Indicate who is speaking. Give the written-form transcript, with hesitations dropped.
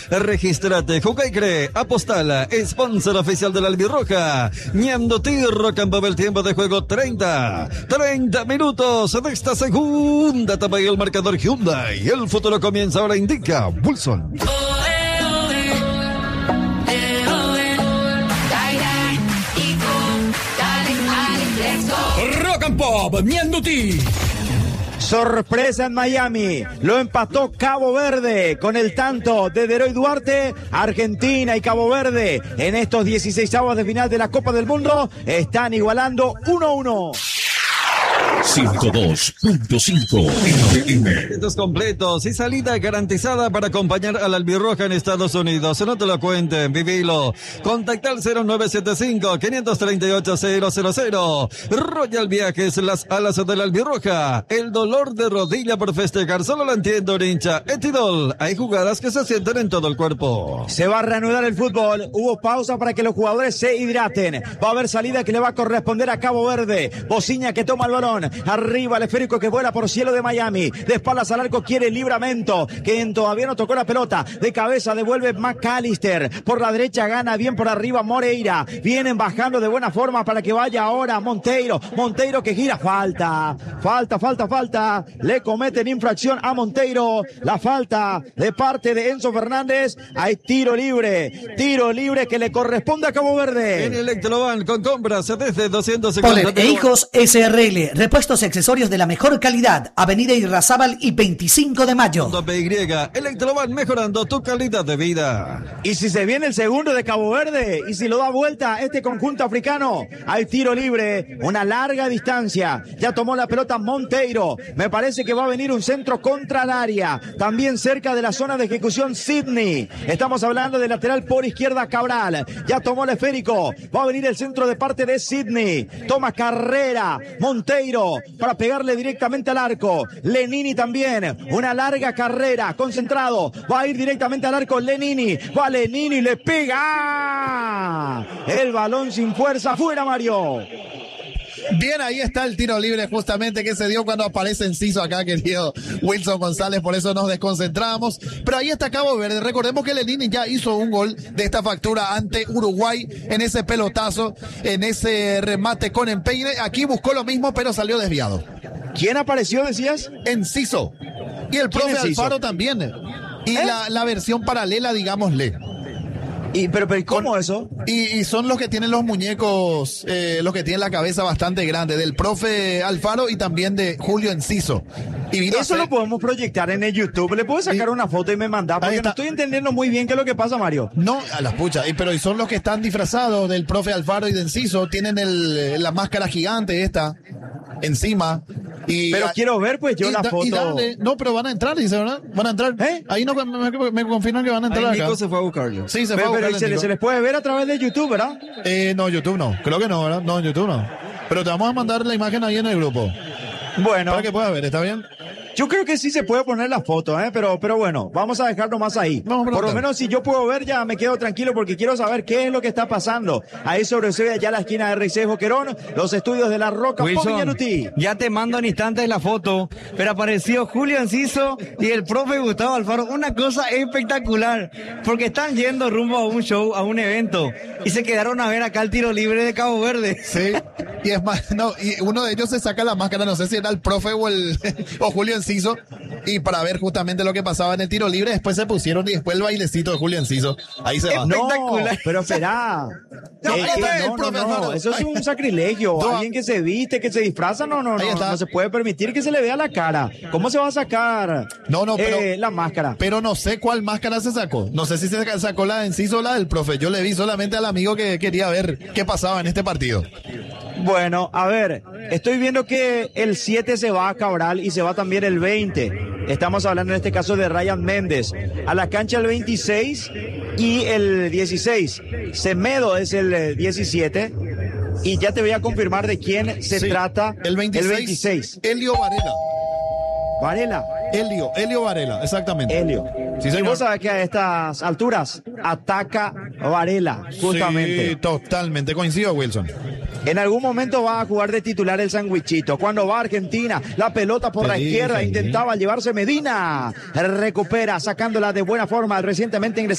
Speaker 1: Regístrate, juega y cree, apostala, sponsor oficial de la Albirroja. Ñando Tirro, campo del tiempo de juego 30 minutos de esta segunda etapa y el marcador Hyundai. El futuro comienza ahora, indica Wilson.
Speaker 2: Rock and Pop, Ñanduti.
Speaker 3: Sorpresa en Miami, lo empató Cabo Verde con el tanto de Deroy Duarte. Argentina y Cabo Verde en estos 16avos de final de la Copa del Mundo están igualando 1-1.
Speaker 2: 102.5 FM.
Speaker 1: Estos completos y salida garantizada para acompañar a la Albirroja en Estados Unidos. No te lo cuenten, vivilo. Contacta al 0975-538-000. Royal Viajes, las alas de la Albirroja. El dolor de rodilla por festejar solo lo entiendo un hincha. Etidol, hay jugadas que se sienten en todo el cuerpo.
Speaker 3: Se va a reanudar el fútbol. Hubo pausa para que los jugadores se hidraten. Va a haber salida que le va a corresponder a Cabo Verde. Bociña que toma el balón. Arriba el esférico que vuela por cielo de Miami. De espaldas al arco quiere Livramento, quien todavía no tocó la pelota. De cabeza devuelve McAllister. Por la derecha gana bien por arriba Moreira. Vienen bajando de buena forma para que vaya ahora Monteiro. Monteiro que gira. Falta. Le cometen infracción a Monteiro. La falta de parte de Enzo Fernández. Hay tiro libre. Tiro libre que le corresponde a Cabo Verde.
Speaker 1: En Electroban con compras desde 250.
Speaker 4: Poler e Hijos SRL. Repuestos y accesorios de la mejor calidad. Avenida Irrazábal y 25 de mayo.
Speaker 1: PY, Electroban mejorando tu calidad de vida.
Speaker 3: Y si se viene el segundo de Cabo Verde, y si lo da vuelta este conjunto africano, hay tiro libre, una larga distancia. Ya tomó la pelota Monteiro. Me parece que va a venir un centro contra el área. También cerca de la zona de ejecución Sidney. Estamos hablando de lateral por izquierda Cabral. Ya tomó el esférico. Va a venir el centro de parte de Sidney. Toma carrera Monteiro para pegarle directamente al arco. Lenini también, una larga carrera, concentrado, va a ir directamente al arco Lenini, va Lenini, le pega, el balón sin fuerza, fuera Mario.
Speaker 5: Bien, ahí está el tiro libre justamente que se dio cuando aparece Enciso acá, querido Wilson González, por eso nos desconcentramos. Pero ahí está Cabo Verde. Recordemos que Lenini ya hizo un gol de esta factura ante Uruguay en ese pelotazo, en ese remate con empeine. Aquí buscó lo mismo, pero salió desviado.
Speaker 3: ¿Quién apareció, decías?
Speaker 5: Enciso. Y el profe Alfaro también. Y la versión paralela, digámosle.
Speaker 3: Pero ¿cómo eso?
Speaker 5: Y son los que tienen los muñecos, los que tienen la cabeza bastante grande, del profe Alfaro y también de Julio Enciso. Y
Speaker 3: eso lo podemos proyectar en el YouTube. ¿Le puedo sacar una foto y me mandar? Porque no estoy entendiendo muy bien qué es lo que pasa, Mario.
Speaker 5: No, a las puchas. Pero son los que están disfrazados del profe Alfaro y de Enciso. Tienen la máscara gigante esta encima.
Speaker 3: Pero quiero ver, pues, la foto.
Speaker 5: No, pero van a entrar, dice, ¿verdad? Van a entrar. Ahí no me confirman que van a entrar acá.
Speaker 1: Nico se fue a buscarlo.
Speaker 5: Sí, se fue a buscarlo.
Speaker 3: Pero se les puede ver a través de YouTube, ¿verdad?
Speaker 5: No, YouTube no. Creo que no, ¿verdad? No, en YouTube no. Pero te vamos a mandar la imagen ahí en el grupo.
Speaker 3: Bueno.
Speaker 5: Para que puedas ver, ¿está bien?
Speaker 3: Yo creo que sí se puede poner la foto, pero bueno, vamos a dejarlo más ahí. Por lo menos si yo puedo ver, ya me quedo tranquilo porque quiero saber qué es lo que está pasando. Ahí sobresee allá la esquina de RC Boquerón, los estudios de La Roca.
Speaker 6: Wilson, ya te mando en instantes la foto, pero apareció Julio Enciso y el profe Gustavo Alfaro. Una cosa espectacular, porque están yendo rumbo a un show, a un evento, y se quedaron a ver acá el tiro libre de Cabo Verde.
Speaker 5: Sí, y es más, y uno de ellos se saca la máscara, no sé si era el profe o Julio Enciso, y para ver justamente lo que pasaba en el tiro libre, después se pusieron y después el bailecito de Julio Enciso. Ahí se va.
Speaker 3: No, pero espera. No, eso es un sacrilegio. Alguien que se viste, que se disfraza, no se puede permitir que se le vea la cara. ¿Cómo se va a sacar la máscara?
Speaker 5: Pero no sé cuál máscara se sacó. No sé si se sacó la de Enciso o la del profe. Yo le vi solamente al amigo que quería ver qué pasaba en este partido.
Speaker 3: Bueno, a ver, estoy viendo que el 7 se va a Cabral y se va también el 20. Estamos hablando en este caso de Ryan Méndez. A la cancha el 26 y el 16. Semedo es el 17. Y ya te voy a confirmar de quién se trata.
Speaker 5: El 26. Elio Varela. Elio Varela, exactamente.
Speaker 3: Elio. Sí, señor. Y vos sabés que a estas alturas ataca Varela, justamente.
Speaker 5: Sí, totalmente. Coincido, Wilson.
Speaker 3: En algún momento va a jugar de titular el Sandwichito. Cuando va a Argentina, la pelota por la izquierda, intentaba llevarse Medina. Recupera, sacándola de buena forma al recientemente ingresado